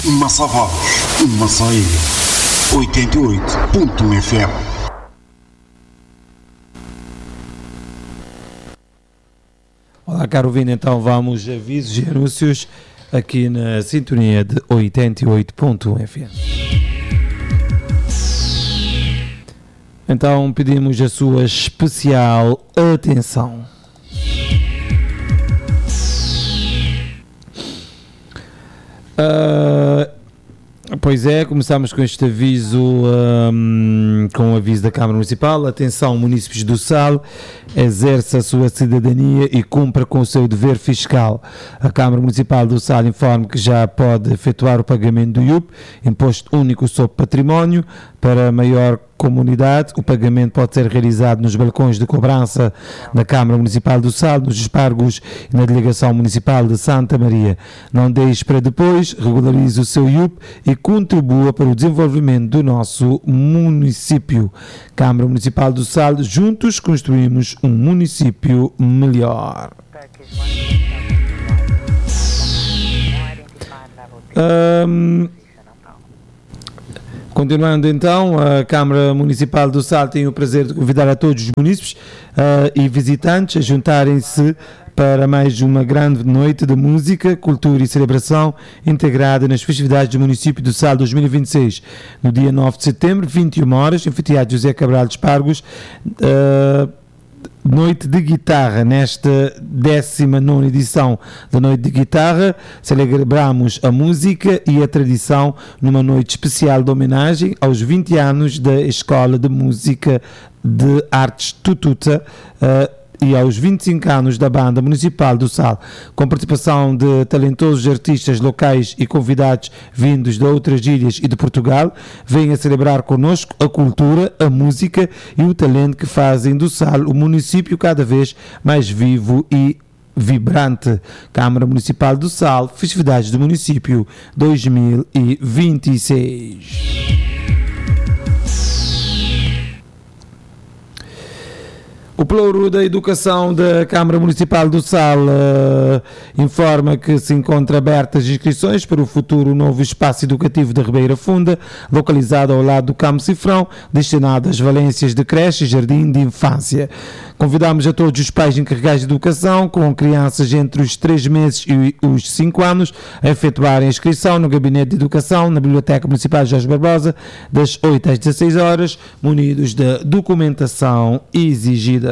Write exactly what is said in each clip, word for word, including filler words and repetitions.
uma só voz, uma só ilha. oitenta e oito ponto um F M. Olá, caro ouvinte, então vamos a avisos e anúncios aqui na sintonia de oitenta e oito ponto um F M. Então pedimos a sua especial atenção. Uh, pois é, começamos com este aviso, um, com o aviso da Câmara Municipal. Atenção, munícipes do Sal, exerça a sua cidadania e cumpra com o seu dever fiscal. A Câmara Municipal do Sal informa que já pode efetuar o pagamento do I U P, Imposto Único sobre Património. Para maior comunidade, o pagamento pode ser realizado nos balcões de cobrança da Câmara Municipal do Sal, nos espargos e na Delegação Municipal de Santa Maria. Não deixe para depois, regularize o seu I U P e contribua para o desenvolvimento do nosso município. Câmara Municipal do Sal, juntos construímos um município melhor. Um, Continuando então, a Câmara Municipal do Sal tem o prazer de convidar a todos os munícipes uh, e visitantes a juntarem-se para mais uma grande noite de música, cultura e celebração integrada nas festividades do município do Sal dois mil e vinte e seis. No dia nove de setembro, vinte e uma horas, Anfiteatro José Cabral de Espargos, uh, Noite de Guitarra. Nesta décima nona edição da Noite de Guitarra, celebramos a música e a tradição numa noite especial de homenagem aos vinte anos da Escola de Música de Artes Tututa uh, e aos vinte e cinco anos da Banda Municipal do Sal, com participação de talentosos artistas locais e convidados vindos de outras ilhas e de Portugal. Venha celebrar connosco a cultura, a música e o talento que fazem do Sal o município cada vez mais vivo e vibrante. Câmara Municipal do Sal, festividades do município dois mil e vinte e seis. O Pelouro da Educação da Câmara Municipal do Sal uh, informa que se encontram abertas inscrições para o futuro novo espaço educativo de Ribeira Funda, localizado ao lado do Campo Cifrão, destinado às valências de creche e jardim de infância. Convidamos a todos os pais encarregados de educação com crianças entre os três meses e os cinco anos a efetuarem a inscrição no Gabinete de Educação na Biblioteca Municipal de Jorge Barbosa, das oito às dezasseis horas, munidos da documentação exigida.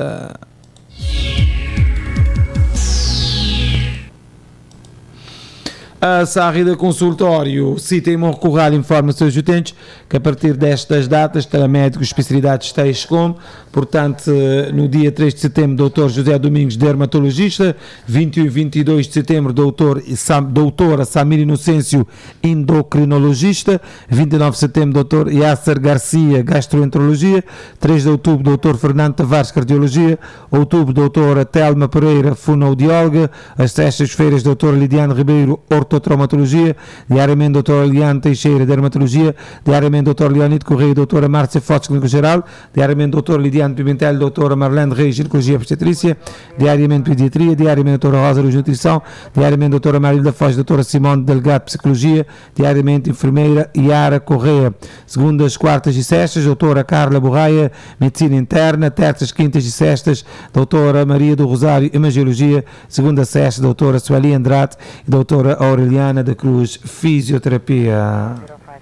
A Sárrida Consultório, Cita em Morro Corral, informa os seus utentes que a partir destas datas terá médicos especialidades tais como, portanto, no dia três de setembro, doutor José Domingos, dermatologista, vinte e um e vinte e dois de setembro, doutor Sam, doutora Samir Inocêncio, endocrinologista, vinte e nove de setembro, doutor Yasser Garcia, gastroenterologia, três de outubro, doutor Fernando Tavares, cardiologia, outubro, doutora Telma Pereira, fonoaudióloga, as sextas-feiras, doutora Lidiane Ribeiro, ortotraumatologia, diariamente doutora Eliane Teixeira, dermatologia, diariamente doutor Leonito Correia, doutora Márcia Fotos, clínico geral, diariamente doutora Lidiane Pimentel, doutora Marlene Reis, ginecologia e obstetrícia, diariamente pediatria, diariamente doutora Rosa Luz, nutrição, diariamente doutora Marília Foz, doutora Simone Delgado, psicologia, diariamente enfermeira Yara Correia, segundas, quartas e sextas, doutora Carla Borraia, medicina interna, terças, quintas e sextas, doutora Maria do Rosário, imagiologia, segunda sexta, doutora Sueli Andrade e doutora Aureliana da Cruz, fisioterapia.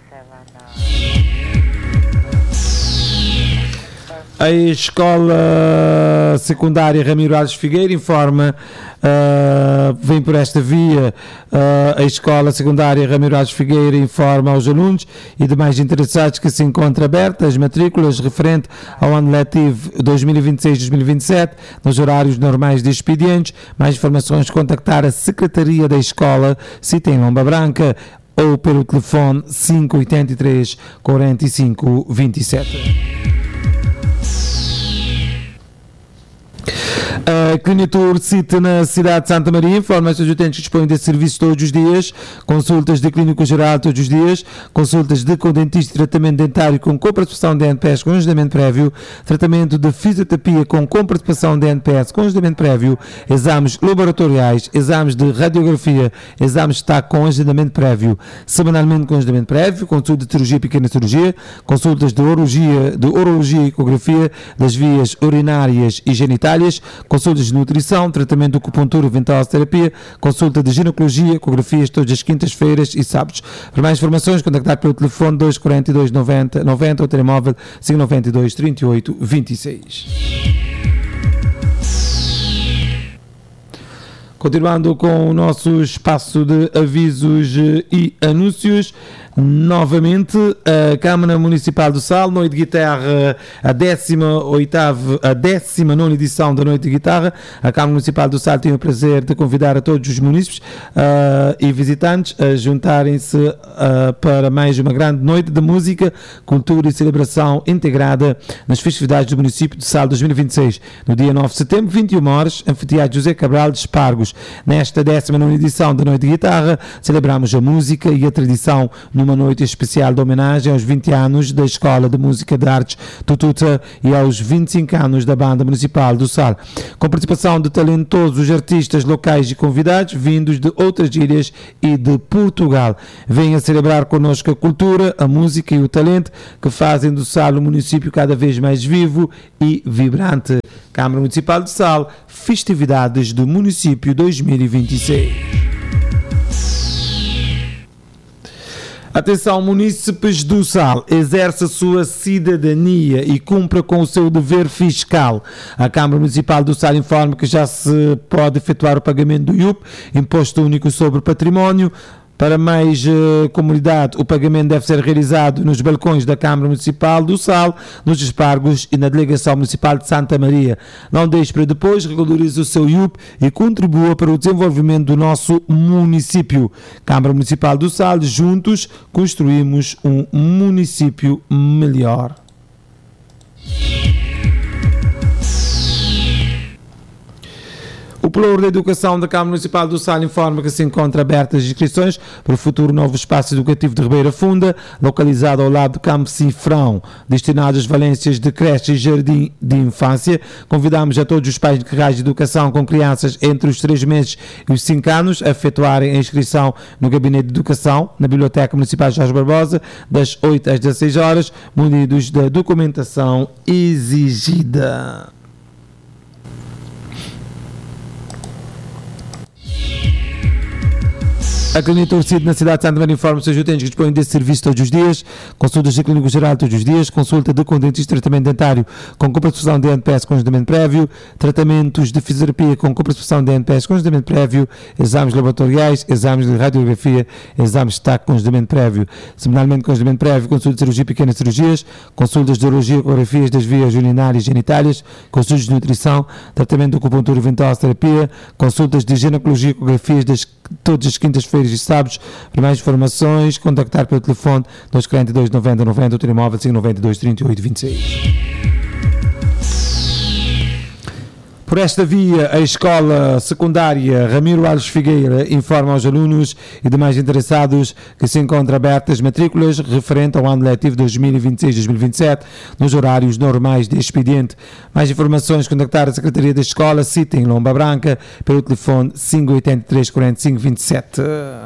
A Escola Secundária Ramiro Alves Figueira informa, uh, vem por esta via, uh, a Escola Secundária Ramiro Alves Figueira informa aos alunos e demais interessados que se encontra aberta as matrículas referente ao ano letivo dois mil e vinte e seis dois mil e vinte e sete, nos horários normais de expedientes. Mais informações, contactar a Secretaria da Escola, Cita em Lomba Branca, ou pelo telefone cinco oito três, quatro cinco dois sete. A Clinitur City na cidade de Santa Maria informa aos seus utentes que dispõem de serviços todos os dias, consultas de clínico geral todos os dias, consultas de com dentista e tratamento dentário com comparticipação de N P S com agendamento prévio, tratamento de fisioterapia com comparticipação de N P S com agendamento prévio, exames laboratoriais, exames de radiografia, exames de tac com agendamento prévio, semanalmente com agendamento prévio, consulta de cirurgia e pequena cirurgia, consultas de urologia, de urologia e ecografia das vias urinárias e genitálias, consultas de nutrição, tratamento de acupuntura e ventosa-terapia, consulta de ginecologia, ecografias todas as quintas-feiras e sábados. Para mais informações, contactar pelo telefone dois quarenta e dois noventa noventa ou telemóvel cinco noventa e dois trinta e oito vinte e seis. Continuando com o nosso espaço de avisos e anúncios, novamente a Câmara Municipal do Sal, Noite de Guitarra, a décima oitava, a décima nona edição da Noite de Guitarra. A Câmara Municipal do Sal tem o prazer de convidar a todos os munícipes uh, e visitantes a juntarem-se uh, para mais uma grande noite de música, cultura e celebração integrada nas festividades do município de Sal dois mil e vinte e seis. No dia nove de setembro, vinte e uma horas, Anfiteatro José Cabral de Espargos. Nesta décima nona edição da Noite de Guitarra, celebramos a música e a tradição numa noite especial de homenagem aos vinte anos da Escola de Música de Artes Tututa e aos vinte e cinco anos da Banda Municipal do Sal, com participação de talentosos artistas locais e convidados vindos de outras ilhas e de Portugal. Venha celebrar connosco a cultura, a música e o talento que fazem do Sal um município cada vez mais vivo e vibrante. Câmara Municipal do Sal, festividades do município dois mil e vinte e seis. Atenção, munícipes do Sal, exerce a sua cidadania e cumpra com o seu dever fiscal. A Câmara Municipal do Sal informa que já se pode efetuar o pagamento do I U P, Imposto Único sobre Património. Para mais uh, comunidade, o pagamento deve ser realizado nos balcões da Câmara Municipal do Sal, nos Espargos e na Delegação Municipal de Santa Maria. Não deixe para depois, regularize o seu I U P e contribua para o desenvolvimento do nosso município. Câmara Municipal do Sal, juntos construímos um município melhor. O Pluro da Educação da Câmara Municipal do Sal informa que se encontra abertas as inscrições para o futuro novo espaço educativo de Ribeira Funda, localizado ao lado do Campo Cifrão, destinado às valências de creche e jardim de infância. Convidamos a todos os pais de carreiras de educação com crianças entre os três meses e os cinco anos a efetuarem a inscrição no Gabinete de Educação, na Biblioteca Municipal Jorge Barbosa, das oito às dezasseis horas, munidos da documentação exigida. A Clínica Urcide na cidade de Santa Maria informa os seus utentes que dispõem desse serviço todos os dias, consultas de clínico geral todos os dias, consulta de com dentista, tratamento dentário com comparticipação de N P S com agendamento prévio, tratamentos de fisioterapia com comparticipação de N P S com agendamento prévio, exames laboratoriais, exames de radiografia, exames de tac com agendamento prévio, semanalmente com agendamento prévio, consulta de cirurgia e pequenas cirurgias, consultas de urologia, ecografias das vias urinárias e genitálias, consultas de nutrição, tratamento de acupuntura e ventosa-terapia, consultas de ginecologia, ecografias das todas as quintas-feiras e sábados. Para mais informações, contactar pelo telefone dois quarenta e dois noventa noventa ou telemóvel cinco noventa e dois trinta e oito vinte e seis. Por esta via, a Escola Secundária Ramiro Alves Figueira informa aos alunos e demais interessados que se encontram abertas matrículas referente ao ano letivo dois mil e vinte e seis dois mil e vinte e sete nos horários normais de expediente. Mais informações, contactar a Secretaria da Escola, Cita em Lomba Branca, pelo telefone cinco oito três quarenta e cinco vinte e sete.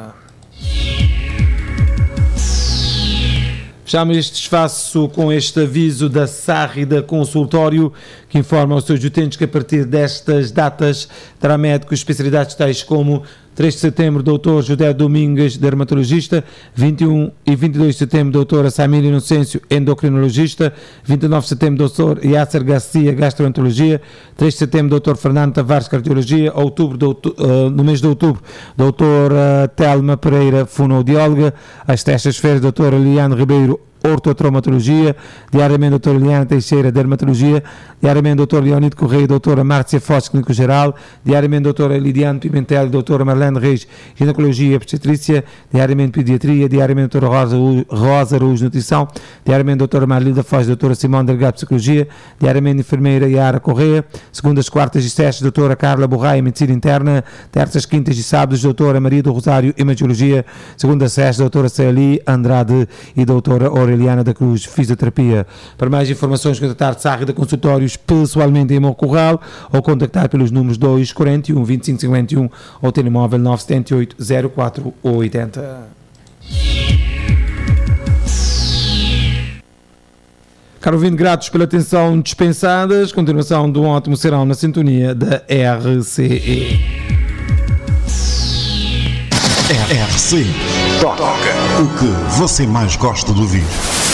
Fechamos este espaço com este aviso da Sárrida Consultório, que informa aos seus utentes que a partir destas datas terá médicos especialidades tais como três de setembro, doutor José Domingues, dermatologista, vinte e um e vinte e dois de setembro, doutora Samira Inocêncio, endocrinologista, vinte e nove de setembro, doutor Yasser Garcia, gastroenterologia, três de setembro, doutor Fernando Tavares, cardiologia, outubro, doutor, uh, no mês de outubro, doutora Telma Pereira, fonoaudióloga, às terças-feiras, doutora Liane Ribeiro, Ortotraumatologia, diariamente doutora Eliana Teixeira, Dermatologia, diariamente doutor Leonide Correia, doutora Márcia Foz, Clínico Geral, diariamente doutora Lidiane Pimentel, doutora Marlene Reis, Ginecologia e Obstetrícia, diariamente Pediatria, diariamente doutora Rosa, Rosa Araújo, Nutrição, diariamente doutora Marilda Foz, doutora Simone Delgado, Psicologia, diariamente enfermeira Yara Correia, segundas, quartas e sextas, doutora Carla Borraia, Medicina Interna, terças, quintas e sábados, doutora Maria do Rosário, Imagiologia, segunda, sexta, doutora Ceali Andrade e doutora Aureliana da Cruz, Fisioterapia. Para mais informações, contactar Sarrida Consultórios pessoalmente em Moncorral ou contactar pelos números dois, quarenta e um, vinte e cinco, cinquenta e um ou telemóvel nove sete oito, zero quatro oito zero. Caro ouvinte, gratos pela atenção dispensadas. Continuação de um ótimo serão na sintonia da R C E. R C. Toca o que você mais gosta de ouvir.